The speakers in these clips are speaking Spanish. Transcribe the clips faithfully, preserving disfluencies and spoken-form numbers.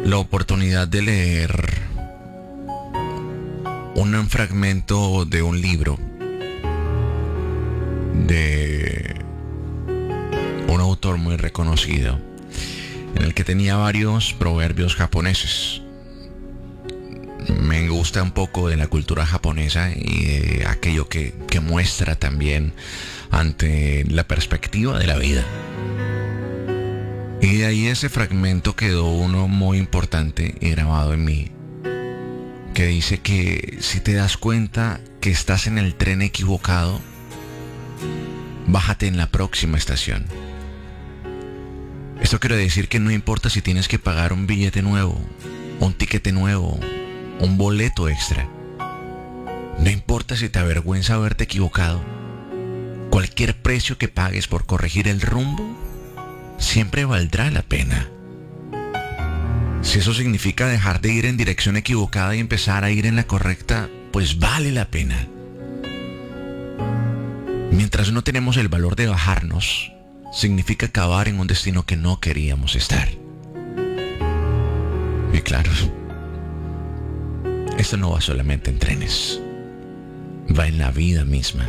la oportunidad de leer un fragmento de un libro de un autor muy reconocido, en el que tenía varios proverbios japoneses. Me gusta un poco de la cultura japonesa y de aquello que, que muestra también ante la perspectiva de la vida. Y de ahí ese fragmento quedó uno muy importante y grabado en mí, que dice que si te das cuenta que estás en el tren equivocado, bájate en la próxima estación. Esto quiere decir que no importa si tienes que pagar un billete nuevo, un tiquete nuevo, un boleto extra. No importa si te avergüenza haberte equivocado. Cualquier precio que pagues por corregir el rumbo siempre valdrá la pena. Si eso significa dejar de ir en dirección equivocada y empezar a ir en la correcta, pues vale la pena. Mientras no tenemos el valor de bajarnos, significa acabar en un destino que no queríamos estar. Y claro, esto no va solamente en trenes, va en la vida misma.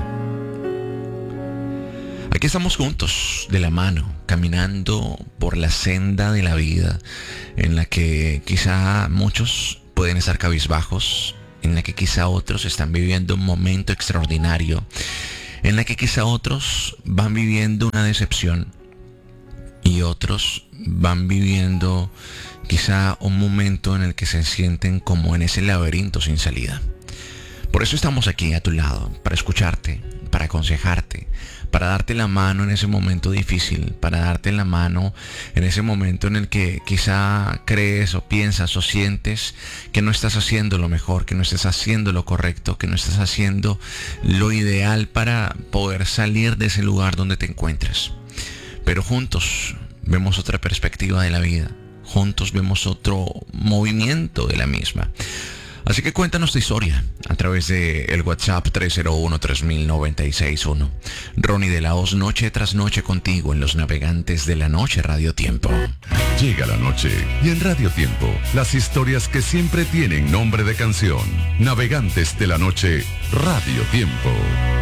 Aquí estamos juntos, de la mano, caminando por la senda de la vida, en la que quizá muchos pueden estar cabizbajos, en la que quizá otros están viviendo un momento extraordinario, en la que quizá otros van viviendo una decepción y otros van viviendo quizá un momento en el que se sienten como en ese laberinto sin salida. Por eso estamos aquí a tu lado, para escucharte, para aconsejarte, para darte la mano en ese momento difícil, para darte la mano en ese momento en el que quizá crees o piensas o sientes que no estás haciendo lo mejor, que no estás haciendo lo correcto, que no estás haciendo lo ideal para poder salir de ese lugar donde te encuentras. Pero juntos vemos otra perspectiva de la vida, juntos vemos otro movimiento de la misma. Así que cuéntanos tu historia a través de el WhatsApp tres cero uno, tres mil noventa y seis uno. Ronnie de la Hoz, noche tras noche contigo en Los Navegantes de la Noche Radio Tiempo. Llega la noche y en Radio Tiempo, las historias que siempre tienen nombre de canción. Navegantes de la Noche Radio Tiempo.